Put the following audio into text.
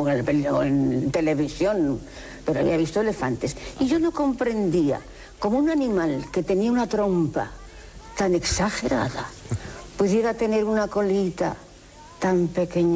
o en televisión, pero había visto elefantes. Y yo no comprendía cómo un animal que tenía una trompa tan exagerada pudiera tener una colita tan pequeña.